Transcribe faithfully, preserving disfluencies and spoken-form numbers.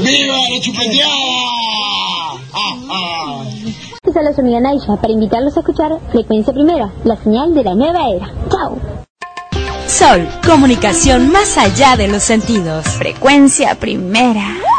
¡Viva la chupeteada! ¡Ah, ah! Te saluda su amiga Naisha para invitarlos a escuchar Frecuencia Primera, la señal de la nueva era. ¡Chao! Sol, comunicación más allá de los sentidos. Frecuencia Primera.